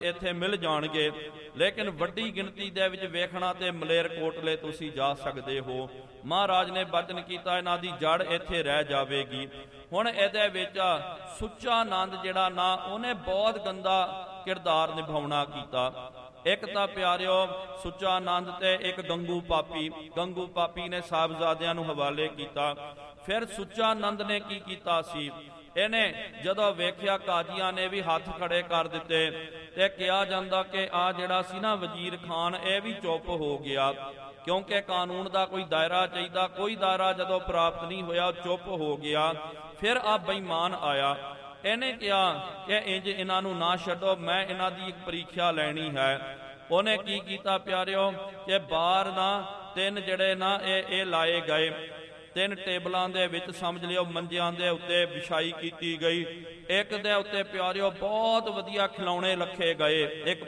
ਇੱਥੇ ਮਿਲ ਜਾਣਗੇ, ਲੇਕਿਨ ਵੱਡੀ ਗਿਣਤੀ ਦੇ ਵਿੱਚ ਵੇਖਣਾ ਤੇ ਮਲੇਰਕੋਟਲੇ ਤੁਸੀਂ ਜਾ ਸਕਦੇ ਹੋ। ਮਹਾਰਾਜ ਨੇ ਬਚਨ ਕੀਤਾ ਇਹਨਾਂ ਦੀ ਜੜ ਇੱਥੇ ਰਹਿ ਜਾਵੇਗੀ। ਹੁਣ ਇਹਦੇ ਵਿੱਚ ਸੁੱਚਾ ਨੰਦ ਜਿਹੜਾ ਨਾ ਉਹਨੇ ਬਹੁਤ ਗੰਦਾ ਕਿਰਦਾਰ ਨਿਭਾਉਣਾ ਕੀਤਾ। ਇੱਕ ਤਾਂ ਪਿਆਰਿਓ ਸੁੱਚਾ ਨੰਦ ਤੇ ਇੱਕ ਗੰਗੂ ਪਾਪੀ ਨੇ ਸਾਹਿਬਜ਼ਾਦਿਆਂ ਨੂੰ ਹਵਾਲੇ ਕੀਤਾ। ਫਿਰ ਸੁੱਚਾ ਨੰਦ ਨੇ ਕੀ ਕੀਤਾ ਸੀ, ਇਹਨੇ ਜਦੋਂ ਵੇਖਿਆ ਕਾਜ਼ੀਆਂ ਨੇ ਵੀ ਹੱਥ ਖੜੇ ਕਰ ਦਿੱਤੇ ਤੇ ਕਿਹਾ ਜਾਂਦਾ ਕਿ ਆ ਜਿਹੜਾ ਸੀ ਨਾ ਵਜ਼ੀਰ ਖਾਨ ਇਹ ਵੀ ਚੁੱਪ ਹੋ ਗਿਆ, ਕਿਉਂਕਿ ਕਾਨੂੰਨ ਦਾ ਕੋਈ ਦਾਇਰਾ ਚਾਹੀਦਾ, ਕੋਈ ਦਾਇਰਾ ਜਦੋਂ ਪ੍ਰਾਪਤ ਨਹੀਂ ਹੋਇਆ ਚੁੱਪ ਹੋ ਗਿਆ। ਫਿਰ ਆ ਬੇਈਮਾਨ ਆਇਆ, ਇਹਨੇ ਕਿਹਾ ਕਿ ਇੰਜ ਇਹਨਾਂ ਨੂੰ ਨਾ ਛੱਡੋ, ਮੈਂ ਇਹਨਾਂ ਦੀ ਇੱਕ ਪ੍ਰੀਖਿਆ ਲੈਣੀ ਹੈ। ਉਹਨੇ ਕੀ ਕੀਤਾ ਪਿਆਰਿਓ ਕਿ ਬਾਹਰ ਨਾ ਤਿੰਨ ਜਿਹੜੇ ਨਾ ਇਹ ਲਾਏ ਗਏ, ਤਿੰਨ ਟੇਬਲਾਂ ਦੇ ਵਿੱਚ ਸਮਝ ਲਿਓ ਮੰਜਿਆਂ ਦੇ ਉੱਤੇ ਵਿਛਾਈ ਕੀਤੀ ਗਈ। ਇੱਕ ਦੇ ਉੱਤੇ ਪਿਆਰਿਓ ਬਹੁਤ ਵਧੀਆ ਖਿਲੌਣੇ ਰੱਖੇ ਗਏ,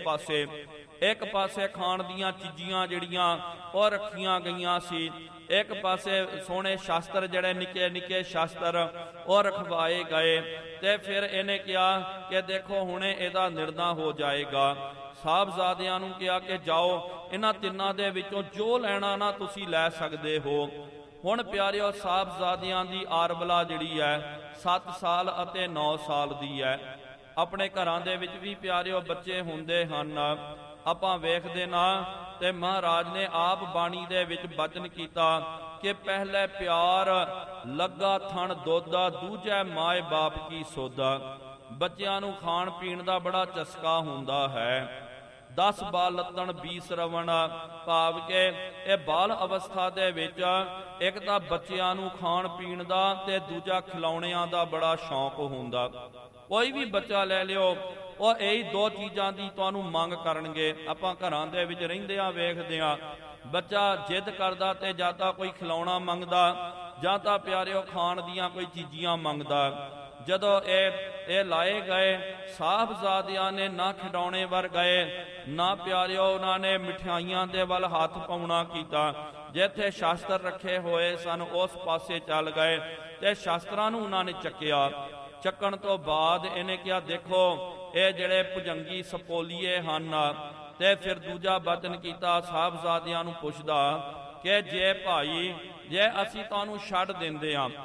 ਇੱਕ ਪਾਸੇ ਖਾਣ ਦੀਆਂ ਚੀਜ਼ੀਆਂ ਜਿਹੜੀਆਂ ਉਹ ਰੱਖੀਆਂ ਗਈਆਂ ਸੀ, ਇੱਕ ਪਾਸੇ ਸੋਹਣੇ ਸ਼ਾਸਤਰ ਜਿਹੜੇ ਨਿੱਕੇ ਨਿੱਕੇ ਸ਼ਾਸਤਰ ਉਹ ਰਖਵਾਏ ਗਏ। ਤੇ ਫਿਰ ਇਹਨੇ ਕਿਹਾ ਕਿ ਦੇਖੋ ਹੁਣੇ ਇਹਦਾ ਨਿਰਣਾ ਹੋ ਜਾਏਗਾ। ਸਾਹਿਬਜ਼ਾਦਿਆਂ ਨੂੰ ਕਿਹਾ ਕਿ ਜਾਓ ਇਹਨਾਂ ਤਿੰਨਾਂ ਦੇ ਵਿੱਚੋਂ ਜੋ ਲੈਣਾ ਨਾ ਤੁਸੀਂ ਲੈ ਸਕਦੇ ਹੋ। ਹੁਣ ਪਿਆਰਿਓ ਸਾਹਿਬਜ਼ਾਦਿਆਂ ਦੀ ਆਰਬਲਾ ਜਿਹੜੀ ਹੈ 7 ਸਾਲ ਅਤੇ 9 ਸਾਲ ਦੀ ਹੈ। ਆਪਣੇ ਘਰਾਂ ਦੇ ਵਿੱਚ ਵੀ ਪਿਆਰਿਓ ਬੱਚੇ ਹੁੰਦੇ ਹਨ, ਆਪਾਂ ਵੇਖਦੇ ਨਾ ਤੇ ਮਹਾਰਾਜ ਨੇ ਆਪ ਬਾਣੀ ਦੇ ਵਿੱਚ ਬਚਨ ਕੀਤਾ ਕਿ ਪਹਿਲੇ ਪਿਆਰ ਲੱਗਾ ਥਣ ਦੋਦਾ, ਦੂਜੇ ਮਾਏ ਬਾਪ ਕੀ ਸੋਦਾ। ਬੱਚਿਆਂ ਨੂੰ ਖਾਣ ਪੀਣ ਦਾ ਬੜਾ ਚਸਕਾ ਹੁੰਦਾ ਹੈ। 10 ਬਾਲ ਲੱਤਣ 20 ਰਵਣ, ਭਾਵ ਕਿ ਇਹ ਬਾਲ ਅਵਸਥਾ ਦੇ ਵਿੱਚ ਇੱਕ ਤਾਂ ਬੱਚਿਆਂ ਨੂੰ ਖਾਣ ਪੀਣ ਦਾ ਤੇ ਦੂਜਾ ਖਿਲੌਣਿਆਂ ਦਾ ਬੜਾ ਸ਼ੌਂਕ ਹੁੰਦਾ। ਕੋਈ ਵੀ ਬੱਚਾ ਲੈ ਲਿਓ ਉਹ ਇਹੀ ਦੋ ਚੀਜ਼ਾਂ ਦੀ ਤੁਹਾਨੂੰ ਮੰਗ ਕਰਨਗੇ। ਆਪਾਂ ਘਰਾਂ ਦੇ ਵਿੱਚ ਰਹਿੰਦਿਆਂ ਵੇਖਦੇ ਆ ਬੱਚਾ ਜਿੱਦ ਕਰਦਾ ਤੇ ਜਾਂ ਤਾਂ ਕੋਈ ਖਿਲੌਣਾ ਮੰਗਦਾ ਜਾਂ ਤਾਂ ਪਿਆਰਿਓ ਖਾਣ ਦੀਆਂ ਕੋਈ ਚੀਜ਼ੀਆਂ ਮੰਗਦਾ। ਜਦੋਂ ਇਹ ਲਾਏ ਗਏ ਸਾਹਿਬਜ਼ਾਦਿਆਂ ਨੇ ਨਾ ਖਿਡੌਣੇ ਵੱਲ ਗਏ ਨਾ ਪਿਆਰਿਓ ਉਹਨਾਂ ਨੇ ਮਿਠਾਈਆਂ ਦੇ ਵੱਲ ਹੱਥ ਪਾਉਣਾ ਕੀਤਾ। ਜਿੱਥੇ ਸ਼ਾਸਤਰ ਰੱਖੇ ਹੋਏ ਸਨ ਉਸ ਪਾਸੇ ਚੱਲ ਗਏ ਤੇ ਸ਼ਾਸਤਰਾਂ ਨੂੰ ਉਹਨਾਂ ਨੇ ਚੱਕਿਆ। ਚੱਕਣ ਤੋਂ ਬਾਅਦ ਇਹਨੇ ਕਿਹਾ ਦੇਖੋ ਇਹ ਜਿਹੜੇ ਭੁਜੰਗੀ ਸਪੋਲੀਏ ਹਨ। ਤੇ ਫਿਰ ਦੂਜਾ ਬਚਨ ਕੀਤਾ ਸਾਹਿਬਜ਼ਾਦਿਆਂ ਨੂੰ ਪੁੱਛਦਾ ਕਿ ਜੇ ਭਾਈ ਜੇ ਅਸੀਂ ਤੁਹਾਨੂੰ ਛੱਡ ਦਿੰਦੇ ਆ,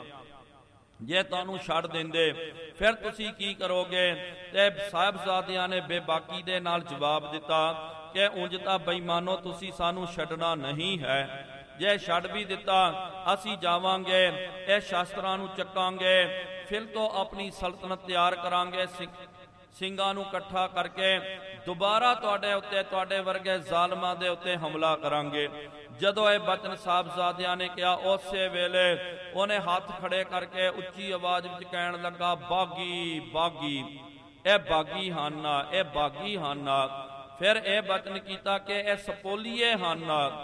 ਜੇ ਤੁਹਾਨੂੰ ਛੱਡ ਦਿੰਦੇ ਫਿਰ ਤੁਸੀਂ ਕੀ ਕਰੋਗੇ? ਤੇ ਸਾਹਿਬਜ਼ਾਦਿਆਂ ਨੇ ਬੇਬਾਕੀ ਦੇ ਨਾਲ ਜਵਾਬ ਦਿੱਤਾ ਕਿ ਉਂਝ ਤਾਂ ਬੇਈਮਾਨੋ ਤੁਸੀਂ ਸਾਨੂੰ ਛੱਡਣਾ ਨਹੀਂ ਹੈ, ਜੇ ਛੱਡ ਵੀ ਦਿੱਤਾ ਅਸੀਂ ਜਾਵਾਂਗੇ ਇਹ ਸ਼ਾਸਤਰਾਂ ਨੂੰ ਚੱਕਾਂਗੇ, ਫਿਰ ਤੋਂ ਆਪਣੀ ਸਲਤਨਤ ਤਿਆਰ ਕਰਾਂਗੇ, ਸਿੰਘਾਂ ਨੂੰ ਇਕੱਠਾ ਕਰਕੇ ਦੁਬਾਰਾ ਤੁਹਾਡੇ ਉੱਤੇ ਤੁਹਾਡੇ ਵਰਗੇ ਜ਼ਾਲਮਾਂ ਦੇ ਉੱਤੇ ਹਮਲਾ ਕਰਾਂਗੇ। ਜਦੋਂ ਇਹ ਬਚਨ ਸਾਹਿਬਜ਼ਾਦਿਆਂ ਨੇ ਕਿਹਾ ਉਸੇ ਵੇਲੇ ਉਹਨੇ ਹੱਥ ਖੜੇ ਕਰਕੇ ਉੱਚੀ ਆਵਾਜ਼ ਵਿੱਚ ਕਹਿਣ ਲੱਗਾ ਬਾਗੀ ਬਾਗੀ, ਇਹ ਬਾਗੀ ਹਨ, ਇਹ ਬਾਗੀ ਹਨ। ਫਿਰ ਇਹ ਬਚਨ ਕੀਤਾ ਕਿ ਇਹ ਸਪੋਲੀਏ ਹਨ,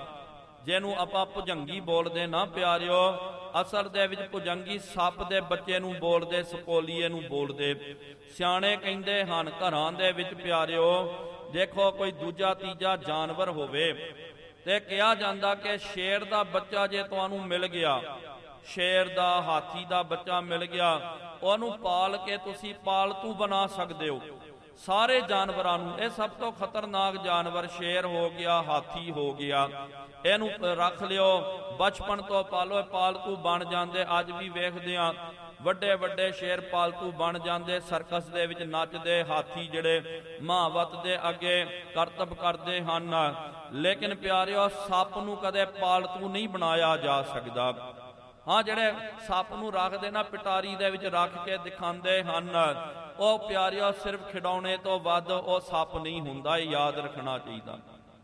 ਜਿਹਨੂੰ ਆਪਾਂ ਭੁਜੰਗੀ ਬੋਲਦੇ ਨਾ ਪਿਆਰਿਓ, ਅਸਲ ਦੇ ਵਿੱਚ ਭੁਜੰਗੀ ਸੱਪ ਦੇ ਬੱਚੇ ਨੂੰ ਬੋਲਦੇ, ਸਪੋਲੀਏ ਨੂੰ ਬੋਲਦੇ। ਸਿਆਣੇ ਕਹਿੰਦੇ ਹਨ ਘਰਾਂ ਦੇ ਵਿੱਚ ਪਿਆਰਿਓ ਦੇਖੋ ਕੋਈ ਦੂਜਾ ਤੀਜਾ ਜਾਨਵਰ ਹੋਵੇ ਤੇ ਕਿਹਾ ਜਾਂਦਾ ਕਿ ਸ਼ੇਰ ਦਾ ਬੱਚਾ ਜੇ ਤੁਹਾਨੂੰ ਮਿਲ ਗਿਆ, ਸ਼ੇਰ ਦਾ ਹਾਥੀ ਦਾ ਬੱਚਾ ਮਿਲ ਗਿਆ, ਉਹਨੂੰ ਪਾਲ ਕੇ ਤੁਸੀਂ ਪਾਲਤੂ ਬਣਾ ਸਕਦੇ ਹੋ ਸਾਰੇ ਜਾਨਵਰਾਂ ਨੂੰ। ਇਹ ਸਭ ਤੋਂ ਖਤਰਨਾਕ ਜਾਨਵਰ ਸ਼ੇਰ ਹੋ ਗਿਆ, ਹਾਥੀ ਹੋ ਗਿਆ, ਇਹਨੂੰ ਰੱਖ ਲਿਓ ਬਚਪਨ ਤੋਂ ਪਾਲੋ, ਪਾਲਤੂ ਬਣ ਜਾਂਦੇ। ਅੱਜ ਵੀ ਵੇਖਦੇ ਆ ਵੱਡੇ ਵੱਡੇ ਸ਼ੇਰ ਪਾਲਤੂ ਬਣ ਜਾਂਦੇ, ਸਰਕਸ ਦੇ ਵਿੱਚ ਨੱਚਦੇ, ਹਾਥੀ ਜਿਹੜੇ ਮਹਾਵਤ ਦੇ ਅੱਗੇ ਕਰਤੱਵ ਕਰਦੇ ਹਨ। ਲੇਕਿਨ ਪਿਆਰਿਓ ਸੱਪ ਨੂੰ ਕਦੇ ਪਾਲਤੂ ਨਹੀਂ ਬਣਾਇਆ ਜਾ ਸਕਦਾ। ਹਾਂ ਜਿਹੜੇ ਸੱਪ ਨੂੰ ਰੱਖਦੇ ਨਾ ਪਿਟਾਰੀ ਦੇ ਵਿੱਚ ਰੱਖ ਕੇ ਦਿਖਾਉਂਦੇ ਹਨ, ਉਹ ਪਿਆਰਿਓ ਸਿਰਫ ਖਿਡੌਣੇ ਤੋਂ ਵੱਧ ਉਹ ਸੱਪ ਨਹੀਂ ਹੁੰਦਾ, ਇਹ ਯਾਦ ਰੱਖਣਾ ਚਾਹੀਦਾ।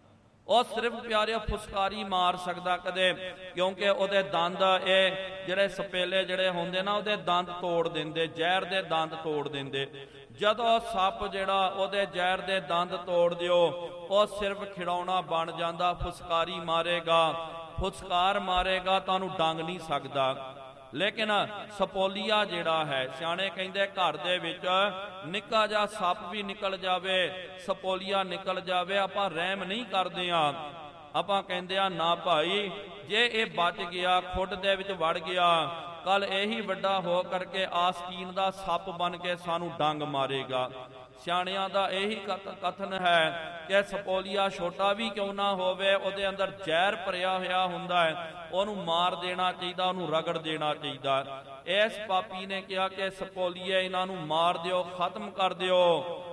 ਉਹ ਸਿਰਫ ਪਿਆਰਿਓ ਫੁਸਕਾਰੀ ਮਾਰ ਸਕਦਾ ਕਦੇ, ਕਿਉਂਕਿ ਉਹਦੇ ਦੰਦ ਇਹ ਜਿਹੜੇ ਸਪੇਲੇ ਜਿਹੜੇ ਹੁੰਦੇ ਨਾ ਉਹਦੇ ਦੰਦ ਤੋੜ ਦਿੰਦੇ, ਜ਼ਹਿਰ ਦੇ ਦੰਦ ਤੋੜ ਦਿੰਦੇ। ਜਦੋਂ ਸੱਪ ਜਿਹੜਾ ਉਹਦੇ ਜ਼ਹਿਰ ਦੇ ਦੰਦ ਤੋੜ ਦਿਓ ਉਹ ਸਿਰਫ ਖਿਡੌਣਾ ਬਣ ਜਾਂਦਾ, ਫੁਸਕਾਰੀ ਮਾਰੇਗਾ, ਫੁਸਕਾਰ ਮਾਰੇਗਾ, ਤੁਹਾਨੂੰ ਡੰਗ ਨਹੀਂ ਸਕਦਾ। ਲੇਕਿਨ ਸਪੋਲੀਆ ਜਿਹੜਾ ਹੈ, ਸਿਆਣੇ ਕਹਿੰਦੇ ਘਰ ਦੇ ਵਿੱਚ ਨਿੱਕਾ ਜਿਹਾ ਸੱਪ ਵੀ ਨਿਕਲ ਜਾਵੇ, ਸਪੋਲੀਆ ਨਿਕਲ ਜਾਵੇ, ਆਪਾਂ ਰਹਿਮ ਨਹੀਂ ਕਰਦੇ ਆ। ਆਪਾਂ ਕਹਿੰਦੇ ਆ ਨਾ ਭਾਈ ਜੇ ਇਹ ਬਚ ਗਿਆ, ਖੁੱਡ ਦੇ ਵਿੱਚ ਵੜ ਗਿਆ, ਕੱਲ ਇਹੀ ਵੱਡਾ ਹੋ ਕਰਕੇ ਆਸਤੀਨ ਦਾ ਸੱਪ ਬਣ ਕੇ ਸਾਨੂੰ ਡੰਗ ਮਾਰੇਗਾ। ਸਿਆਣਿਆਂ ਦਾ ਇਹੀ ਕਥਨ ਹੈ ਕਿ ਸਪੋਲੀਆ ਛੋਟਾ ਵੀ ਕਿਉਂ ਨਾ ਹੋਵੇ, ਉਹਦੇ ਅੰਦਰ ਜ਼ਹਿਰ ਭਰਿਆ ਹੋਇਆ ਹੁੰਦਾ ਹੈ, ਉਹਨੂੰ ਮਾਰ ਦੇਣਾ ਚਾਹੀਦਾ, ਉਹਨੂੰ ਰਗੜ ਦੇਣਾ ਚਾਹੀਦਾ। ਇਸ ਪਾਪੀ ਨੇ ਕਿਹਾ ਕਿ ਸਪੋਲੀਏ ਇਹਨਾਂ ਨੂੰ ਮਾਰ ਦਿਓ, ਖਤਮ ਕਰ ਦਿਓ।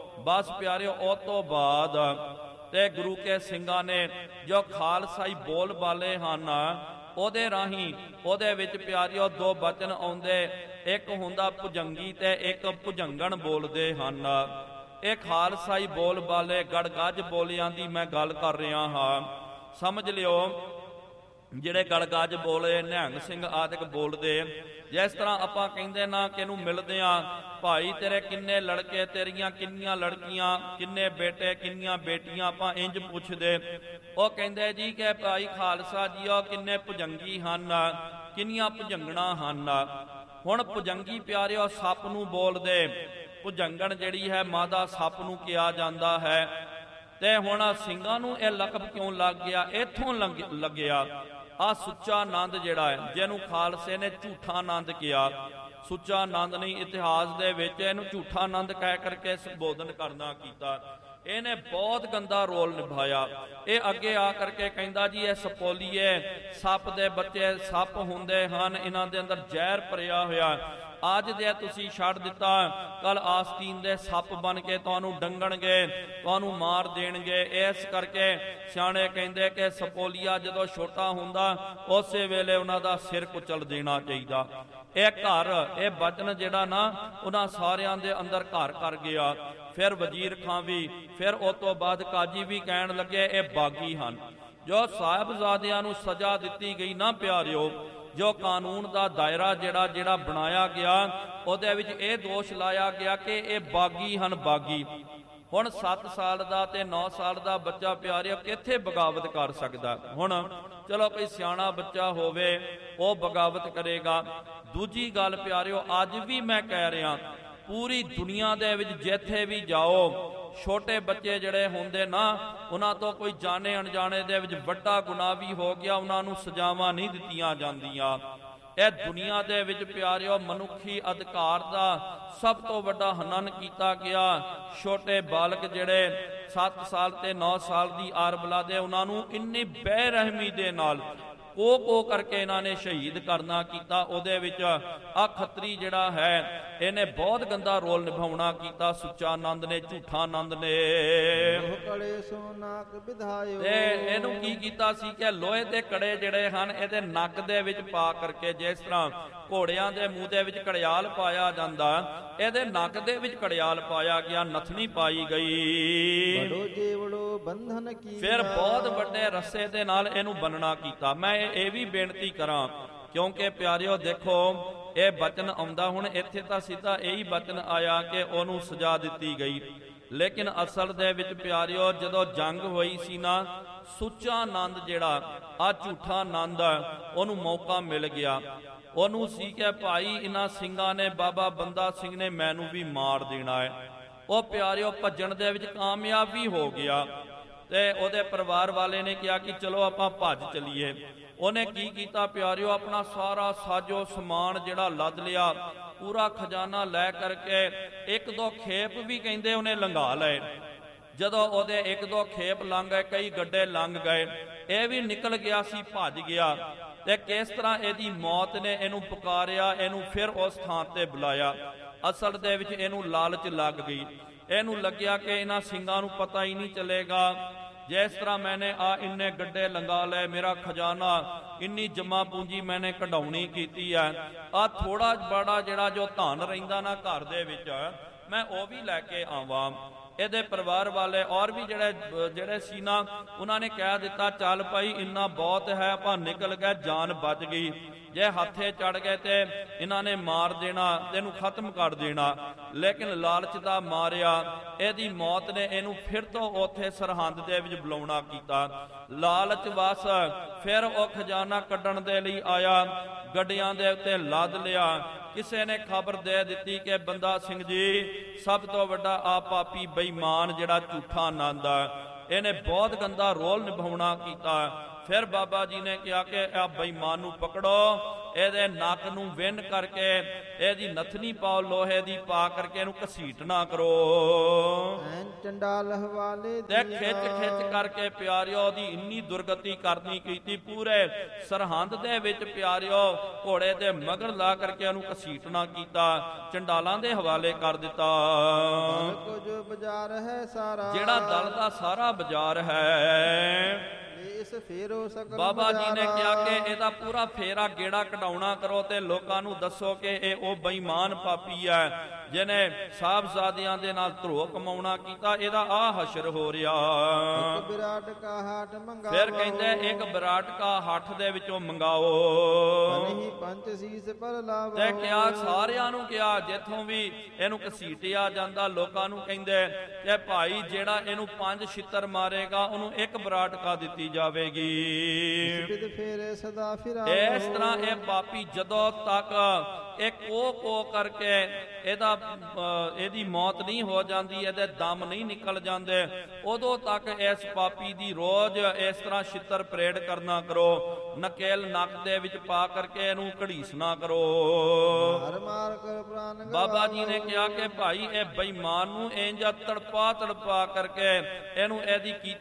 ਬਸ ਪਿਆਰਿਓ, ਉਸ ਤੋਂ ਬਾਅਦ ਤੇ ਗੁਰੂ ਕੇ ਸਿੰਘਾਂ ਨੇ ਜੋ ਖਾਲਸਾਈ ਬੋਲ ਬਾਲੇ ਹਨ, ਉਹਦੇ ਰਾਹੀਂ ਉਹਦੇ ਵਿੱਚ ਪਿਆਰਿਓ ਦੋ ਬਚਨ ਆਉਂਦੇ, ਇੱਕ ਹੁੰਦਾ ਭੁਜੰਗੀ ਤੇ ਇੱਕ ਭੁਜੰਗਣ ਬੋਲਦੇ ਹਨ। ਇਹ ਖਾਲਸਾਈ ਬੋਲ ਬਾਲੇ ਗੜਗੱਜ ਬੋਲਿਆਂ ਦੀ ਮੈਂ ਗੱਲ ਕਰ ਰਿਹਾ ਹਾਂ। ਸਮਝ ਲਿਓ, ਜਿਹੜੇ ਗੜਗੱਜ ਬੋਲੇ ਨਿਹੰਗ ਸਿੰਘ ਆਦਿਕ ਬੋਲਦੇ, ਜਿਸ ਤਰ੍ਹਾਂ ਆਪਾਂ ਕਹਿੰਦੇ ਨਾ ਕਿ ਇਹਨੂੰ ਮਿਲਦੇ ਆ, ਭਾਈ ਤੇਰੇ ਕਿੰਨੇ ਲੜਕੇ, ਤੇਰੀਆਂ ਕਿੰਨੀਆਂ ਲੜਕੀਆਂ, ਕਿੰਨੇ ਬੇਟੇ, ਕਿੰਨੀਆਂ ਬੇਟੀਆਂ, ਆਪਾਂ ਇੰਜ ਪੁੱਛਦੇ। ਉਹ ਕਹਿੰਦੇ ਜੀ ਕਿ ਭਾਈ ਖਾਲਸਾ ਜੀ ਉਹ ਕਿੰਨੇ ਭੁਜੰਗੀ ਹਨ, ਕਿੰਨੀਆਂ ਭੁਜੰਗਣਾ ਹਨ। ਹੁਣ ਭੁਜੰਗੀ ਪਿਆਰਿਓ ਸੱਪ ਨੂੰ ਬੋਲਦੇ, ਭੁਜੰਗਣ ਜਿਹੜੀ ਹੈ ਮਾਦਾ ਸੱਪ ਨੂੰ ਕਿਹਾ ਜਾਂਦਾ ਹੈ। ਤੇ ਹੁਣ ਸਿੰਘਾਂ ਨੂੰ ਇਹ ਲਕਬ ਕਿਉਂ ਲੱਗ ਗਿਆ? ਇੱਥੋਂ ਲੱਗਿਆ ਆ ਸੁੱਚਾ ਆਨੰਦ ਜਿਹੜਾ ਹੈ, ਜਿਹਨੂੰ ਖਾਲਸੇ ਨੇ ਝੂਠਾ ਆਨੰਦ ਕਿਹਾ। ਸੁੱਚਾ ਆਨੰਦ ਨਹੀਂ, ਇਤਿਹਾਸ ਦੇ ਵਿੱਚ ਇਹਨੂੰ ਝੂਠਾ ਆਨੰਦ ਕਹਿ ਕਰਕੇ ਸੰਬੋਧਨ ਕਰਨਾ ਕੀਤਾ। ਇਹਨੇ ਬਹੁਤ ਗੰਦਾ ਰੋਲ ਨਿਭਾਇਆ। ਇਹ ਅੱਗੇ ਆ ਕਰਕੇ ਕਹਿੰਦਾ ਜੀ ਇਹ ਸਪੋਲੀਏ ਸੱਪ ਦੇ ਬੱਚੇ ਸੱਪ ਹੁੰਦੇ ਹਨ, ਇਹਨਾਂ ਦੇ ਅੰਦਰ ਜ਼ਹਿਰ ਭਰਿਆ ਹੋਇਆ। ਅੱਜ ਜੇ ਤੁਸੀਂ ਛੱਡ ਦਿੱਤਾ, ਕੱਲ ਆਸਤੀਨ ਦੇ ਸੱਪ ਬਣ ਕੇ ਤੁਹਾਨੂੰ ਡੰਗਣਗੇ, ਤੁਹਾਨੂੰ ਮਾਰ ਦੇਣਗੇ। ਇਸ ਕਰਕੇ ਸਿਆਣੇ ਕਹਿੰਦੇ ਕਿ ਸਪੋਲੀਆ ਜਦੋਂ ਛੋਟਾ ਹੁੰਦਾ ਉਸੇ ਵੇਲੇ ਉਹਨਾਂ ਦਾ ਸਿਰ ਕੁਚਲ ਦੇਣਾ ਚਾਹੀਦਾ। ਇਹ ਘਰ, ਇਹ ਬਚਨ ਜਿਹੜਾ ਨਾ ਉਹਨਾਂ ਸਾਰਿਆਂ ਦੇ ਅੰਦਰ ਘਰ ਕਰ ਗਿਆ। ਫਿਰ ਵਜ਼ੀਰ ਖਾਂ ਵੀ, ਫਿਰ ਉਸ ਤੋਂ ਬਾਅਦ ਕਾਜੀ ਵੀ ਕਹਿਣ ਲੱਗੇ ਇਹ ਬਾਗੀ ਹਨ। ਜੋ ਸਾਹਿਬਜ਼ਾਦਿਆਂ ਨੂੰ ਸਜ਼ਾ ਦਿੱਤੀ ਗਈ ਨਾ ਪਿਆਰਿਓ, ਜੋ ਕਾਨੂੰਨ ਦਾ ਦਾਇਰਾ ਜਿਹੜਾ ਬਣਾਇਆ ਗਿਆ, ਉਹਦੇ ਵਿੱਚ ਇਹ ਦੋਸ਼ ਲਾਇਆ ਗਿਆ ਕਿ ਇਹ ਬਾਗੀ ਹਨ, ਬਾਗੀ। ਹੁਣ 7 ਸਾਲ ਦਾ ਤੇ 9 ਸਾਲ ਦਾ ਬੱਚਾ ਪਿਆਰਿਓ ਕਿੱਥੇ ਬਗਾਵਤ ਕਰ ਸਕਦਾ? ਹੁਣ ਚਲੋ ਕੋਈ ਸਿਆਣਾ ਬੱਚਾ ਹੋਵੇ ਉਹ ਬਗਾਵਤ ਕਰੇਗਾ। ਦੂਜੀ ਗੱਲ ਪਿਆਰਿਓ, ਅੱਜ ਵੀ ਮੈਂ ਕਹਿ ਰਿਹਾ, ਪੂਰੀ ਦੁਨੀਆ ਦੇ ਵਿੱਚ ਜਿੱਥੇ ਵੀ ਜਾਓ, ਛੋਟੇ ਬੱਚੇ ਜਿਹੜੇ ਹੁੰਦੇ ਨਾ, ਉਹਨਾਂ ਤੋਂ ਕੋਈ ਜਾਣੇ ਅਣਜਾਣੇ ਦੇ ਵਿੱਚ ਵੱਡਾ ਗੁਨਾਹ ਵੀ ਹੋ ਗਿਆ, ਉਹਨਾਂ ਨੂੰ ਸਜ਼ਾਵਾਂ ਨਹੀਂ ਦਿੱਤੀਆਂ ਜਾਂਦੀਆਂ। ਇਹ ਦੁਨੀਆ ਦੇ ਵਿੱਚ ਪਿਆਰਿਓ ਮਨੁੱਖੀ ਅਧਿਕਾਰ ਦਾ ਸਭ ਤੋਂ ਵੱਡਾ ਹਨਨ ਕੀਤਾ ਗਿਆ। ਛੋਟੇ ਬਾਲਕ ਜਿਹੜੇ 7 ਸਾਲ ਤੇ 9 ਸਾਲ ਦੀ ਆਰਬਲਾ ਦੇ, ਉਹਨਾਂ ਨੂੰ ਇੰਨੀ ਬੇਰਹਿਮੀ ਦੇ ਨਾਲ ਕੋ ਕਰਕੇ ਇਹਨਾਂ ਨੇ ਸ਼ਹੀਦ ਕਰਨਾ ਕੀਤਾ। ਉਹਦੇ ਵਿੱਚ ਆ ਖੱਤਰੀ ਜਿਹੜਾ ਹੈ, ਇਹਨੇ ਬਹੁਤ ਗੰਦਾ ਰੋਲ ਨਿਭਾਉਣਾ ਕੀਤਾ। ਸੁੱਚਾ ਆਨੰਦ ਨੇ, ਝੂਠਾ ਆਨੰਦ ਨੇ। ਤੇ ਇਹਨੂੰ ਕੀ ਕੀਤਾ ਸੀ ਕਿ ਲੋਹੇ ਦੇ ਕੜੇ ਜਿਹੜੇ ਹਨ ਇਹਦੇ ਨੱਕ ਦੇ ਵਿੱਚ ਪਾ ਕਰਕੇ, ਜਿਸ ਤਰ੍ਹਾਂ ਘੋੜਿਆਂ ਦੇ ਮੂੰਹ ਦੇ ਵਿੱਚ ਘੜਿਆਲ ਪਾਇਆ ਜਾਂਦਾ, ਇਹਦੇ ਨੱਕ ਦੇ ਵਿੱਚ ਘੜਿਆਲ ਪਾਇਆ ਗਿਆ, ਨਥਨੀ ਪਾਈ ਗਈ। ਫਿਰ ਬਹੁਤ ਵੱਡੇ ਰੱਸੇ ਦੇ ਨਾਲ ਇਹਨੂੰ ਬੰਨਣਾ ਕੀਤਾ। ਮੈਂ ਇਹ ਵੀ ਬੇਨਤੀ ਕਰਾਂ, ਕਿਉਂਕਿ ਪਿਆਰਿਓ ਦੇਖੋ ਇਹ ਬਚਨ ਆਉਂਦਾ, ਹੁਣ ਇੱਥੇ ਤਾਂ ਸਿੱਧਾ ਇਹੀ ਬਚਨ ਆਇਆ ਕਿ ਉਹਨੂੰ ਸਜ਼ਾ ਦਿੱਤੀ ਗਈ। ਲੇਕਿਨ ਅਸਲ ਦੇ ਵਿੱਚ ਪਿਆਰਿਓ ਜਦੋਂ ਜੰਗ ਹੋਈ ਸੀ ਨਾ, ਸੁੱਚਾ ਆਨੰਦ ਜਿਹੜਾ ਆ ਝੂਠਾ ਆਨੰਦ, ਉਹਨੂੰ ਮੌਕਾ ਮਿਲ ਗਿਆ। ਉਹਨੂੰ ਸੀ ਕਿ ਭਾਈ ਇਹਨਾਂ ਸਿੰਘਾਂ ਨੇ, ਬਾਬਾ ਬੰਦਾ ਸਿੰਘ ਨੇ ਮੈਨੂੰ ਵੀ ਮਾਰ ਦੇਣਾ ਹੈ। ਉਹ ਪਿਆਰਿਓ ਭੱਜਣ ਦੇ ਵਿੱਚ ਕਾਮਯਾਬ ਵੀ ਹੋ ਗਿਆ। ਤੇ ਉਹਦੇ ਪਰਿਵਾਰ ਵਾਲੇ ਨੇ ਕਿਹਾ ਕਿ ਚਲੋ ਆਪਾਂ ਭੱਜ ਚਲੀਏ। ਉਹਨੇ ਕੀ ਕੀਤਾ ਪਿਆਰਿਓ, ਆਪਣਾ ਸਾਰਾ ਸਾਜੋ ਸਮਾਨ ਜਿਹੜਾ ਲੱਦ ਲਿਆ, ਪੂਰਾ ਖਜ਼ਾਨਾ ਲੈ ਕਰਕੇ 1-2 ਖੇਪ ਵੀ ਕਹਿੰਦੇ ਉਹਨੇ ਲੰਘਾ ਲਏ। ਜਦੋਂ ਉਹਦੇ 1-2 ਖੇਪ ਲੰਘ ਗਏ, ਕਈ ਗੱਡੇ ਲੰਘ ਗਏ, ਇਹ ਵੀ ਨਿਕਲ ਗਿਆ ਸੀ, ਭੱਜ ਗਿਆ। ਤੇ ਕਿਸ ਤਰ੍ਹਾਂ ਇਹਦੀ ਮੌਤ ਨੇ ਇਹਨੂੰ ਪੁਕਾਰਿਆ, ਇਹਨੂੰ ਫਿਰ ਉਸ ਥਾਂ ਤੇ ਬੁਲਾਇਆ। ਅਸਲ ਦੇ ਵਿੱਚ ਇਹਨੂੰ ਲਾਲਚ ਲੱਗ ਗਈ। ਇਹਨੂੰ ਲੱਗਿਆ ਕਿ ਇਹਨਾਂ ਸਿੰਘਾਂ ਨੂੰ ਪਤਾ ਹੀ ਨਹੀਂ ਚੱਲੇਗਾ, ਜਿਸ ਤਰ੍ਹਾਂ ਮੈਨੇ ਆ ਇੰਨੇ ਗੱਡੇ ਲੰਘਾ ਲਏ, ਮੇਰਾ ਖਜ਼ਾਨਾ, ਇੰਨੀ ਜਮਾ ਪੂੰਜੀ ਮੈਨੇ ਕਢਾਉਣੀ ਕੀਤੀ ਹੈ, ਆ ਥੋੜਾ ਬੜਾ ਜਿਹੜਾ ਜੋ ਧਨ ਰਹਿੰਦਾ ਨਾ ਘਰ ਦੇ ਵਿੱਚ, ਮੈਂ ਉਹ ਵੀ ਲੈ ਕੇ ਆਵਾਂ। ਇਹਦੇ ਪਰਿਵਾਰ ਵਾਲੇ ਔਰ ਵੀ ਜਿਹੜੇ ਸੀ ਨਾ, ਉਹਨਾਂ ਨੇ ਕਹਿ ਦਿੱਤਾ ਚੱਲ ਭਾਈ ਇੰਨਾ ਬਹੁਤ ਹੈ, ਆਪਾਂ ਨਿਕਲ ਗਏ, ਜਾਨ ਬਚ ਗਈ। ਜੇ ਹੱਥੇ ਚੜ ਗਏ ਤੇ ਇਹਨਾਂ ਨੇ ਮਾਰ ਦੇਣਾ, ਇਹਨੂੰ ਖਤਮ ਕਰ ਦੇਣਾ। ਲੇਕਿਨ ਲਾਲਚ ਦਾ ਮਾਰਿਆ ਇਹਦੀ ਮੌਤ ਨੇ ਇਹਨੂੰ ਫਿਰ ਤੋਂ ਉੱਥੇ ਸਰਹੰਦ ਦੇ ਵਿੱਚ ਬੁਲਾਉਣਾ ਕੀਤਾ। ਲਾਲਚ ਵਸ ਫਿਰ ਉਹ ਖਜ਼ਾਨਾ ਕੱਢਣ ਦੇ ਲਈ ਆਇਆ, ਗੱਡਿਆਂ ਦੇ ਉੱਤੇ ਲੱਦ ਲਿਆ। ਕਿਸੇ ਨੇ ਖਬਰ ਦੇ ਦਿੱਤੀ ਕਿ ਬੰਦਾ ਸਿੰਘ ਜੀ ਸਭ ਤੋਂ ਵੱਡਾ ਆ ਪਾਪੀ ਬੇਈਮਾਨ ਜਿਹੜਾ ਝੂਠਾ ਆਨੰਦ ਆ, ਇਹਨੇ ਬਹੁਤ ਗੰਦਾ ਰੋਲ ਨਿਭਾਉਣਾ ਕੀਤਾ। ਫਿਰ ਬਾਬਾ ਜੀ ਨੇ ਕਿਹਾ ਕਿ ਆ ਬੇਈਮਾਨ ਨੂੰ ਪਕੜੋ, ਇਹਦੇ ਨੱਕ ਨੂੰ ਵਿੰਨ ਕਰਕੇ ਇਹਦੀ ਨਥਨੀ ਪਾਓ ਲੋਹੇ ਦੀ, ਪਾ ਕਰਕੇ ਇਹਨੂੰ ਘਸੀਟਣਾ ਕਰੋ। ਚੰਡਾਲ ਹਵਾਲੇ ਤੇ ਖਿੱਚ ਕਰਕੇ ਪਿਆਰਿਓ ਦੀ ਇੰਨੀ ਦੁਰਗਤੀ ਕਰਨੀ ਕੀਤੀ। ਪੂਰੇ ਸਰਹੰਦ ਦੇ ਵਿੱਚ ਪਿਆਰਿਓ ਘੋੜੇ ਦੇ ਮਗਰ ਲਾ ਕਰਕੇ ਉਹਨੂੰ ਘਸੀਟਣਾ ਕੀਤਾ, ਚੰਡਾਲਾਂ ਦੇ ਹਵਾਲੇ ਕਰ ਦਿੱਤਾ। ਕੁਝ ਬਾਜ਼ਾਰ ਹੈ ਸਾਰਾ, ਜਿਹੜਾ ਦਲ ਦਾ ਸਾਰਾ ਬਾਜ਼ਾਰ ਹੈ, ਇਸ ਫੇਰੋ ਸਕਲ ਬਾਬਾ ਜੀ ਨੇ ਕਿਹਾ ਕਿ ਇਹਦਾ ਪੂਰਾ ਫੇਰਾ ਗੇੜਾ ਕਢਾਉਣਾ ਕਰੋ ਤੇ ਲੋਕਾਂ ਨੂੰ ਦੱਸੋ ਕਿ ਇਹ ਉਹ ਬੇਈਮਾਨ ਪਾਪੀ ਹੈ ਜਿਹਨੇ ਸਾਹਿਬਜ਼ਾਦਿਆਂ ਦੇ ਨਾਲ ਧਰੋਹ ਕਮਾਉਣਾ ਕੀਤਾ, ਇਹਦਾ ਆ ਹਸ਼ਰ ਹੋ ਰਿਹਾ। ਵਿਰਾਟ ਕਾ ਹਾਟ ਮੰਗਾਓ, ਫਿਰ ਕਹਿੰਦੇ ਇੱਕ ਵਿਰਾਟ ਕਾ ਹੱਠ ਦੇ ਵਿੱਚੋਂ ਮੰਗਾਓ। ਨਹੀਂ ਪੰਜ ਸੀਸ ਪਰ ਲਾਵੋ, ਤੇ ਕਿਹਾ ਸਾਰਿਆਂ ਨੂੰ ਕਿਹਾ ਜਿੱਥੋਂ ਵੀ ਇਹਨੂੰ ਘਸੀਟਿਆ ਜਾਂਦਾ, ਲੋਕਾਂ ਨੂੰ ਕਹਿੰਦੇ ਕਿ ਭਾਈ ਜਿਹੜਾ ਇਹਨੂੰ 5 ਛਿੱਤਰ ਮਾਰੇਗਾ ਉਹਨੂੰ ਇੱਕ ਵਿਰਾਟ ਕਾ ਦਿੱਤੀ ਜਾਵੇਗੀ। ਫੇਰੇ ਸਦਾ ਫਿਰਾਓ। ਇਸ ਤਰ੍ਹਾਂ ਇਹ ਪਾਪੀ ਜਦੋਂ ਤੱਕ ਇਹ ਕੋ ਕਰਕੇ ਇਹਦੀ ਮੌਤ ਨਹੀਂ ਹੋ ਜਾਂਦੀ, ਇਹਦੇ ਦਮ ਨਹੀਂ ਨਿਕਲ ਜਾਂਦੇ, ਉਦੋਂ ਤੱਕ ਇਸ ਪਾਪੀ ਦੀ ਰੋਜ਼ ਇਸ ਤਰ੍ਹਾਂ ਛਿੱਤਰ ਪਰੇਡ ਕਰਨਾ ਕਰੋ, ਨਕੇਲ ਨੱਕ ਦੇ ਵਿੱਚ ਪਾ ਕਰਕੇ ਇਹਨੂੰ ਘੜੀਸਣਾ ਕਰੋ। ਮਾਰ ਕਰ ਪ੍ਰਾਨ ਬਾਬਾ ਜੀ ਨੇ ਕਿਹਾ ਕਿ ਭਾਈ ਇਹ ਬੇਈਮਾਨ ਨੂੰ ਇੰਜ ਤੜਪਾ ਕਰਕੇ ਇਹਨੂੰ ਇਹਦੀ